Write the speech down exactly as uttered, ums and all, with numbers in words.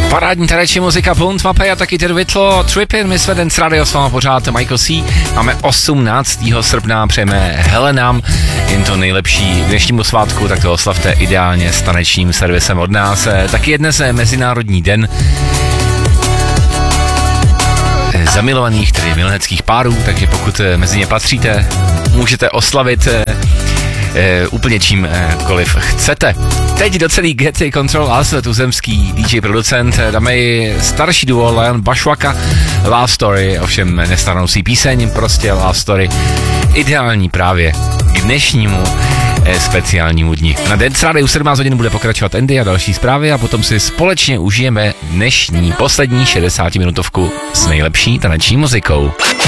Parádní taneční muzika Blunt Mapy a taky Ted Whitlow, Trippin, my jsme Dance Radio, s váma pořád Michael C. Máme osmnáctého srpna, přejeme Helenám, jen to nejlepší dnešnímu svátku, tak to oslavte ideálně s tanečním servisem od nás. Taky je dnes Mezinárodní den zamilovaných, tedy mileneckých párů, takže pokud mezi ně patříte, můžete oslavit E, úplně čímkoliv chcete. Teď do celý Getty Control Us, tuzemský D J producent, dáme i starší duo Leon Bashwaka, Love Story, ovšem nestarnoucí píseň, prostě Love Story, ideální právě k dnešnímu e, speciálnímu dni. Na Dance Radio sedmnáct hodin bude pokračovat Andy a další zprávy a potom si společně užijeme dnešní poslední šedesátiminutovku s nejlepší taneční muzikou.